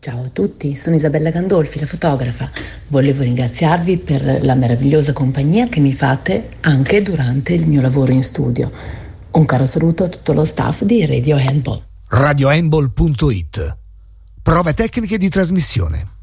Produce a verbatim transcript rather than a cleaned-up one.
Ciao a tutti, sono Isabella Gandolfi, la fotografa. Volevo ringraziarvi per la meravigliosa compagnia che mi fate anche durante il mio lavoro in studio. Un caro saluto a tutto lo staff di Radio Handball. radio handball punto it. Prove tecniche di trasmissione.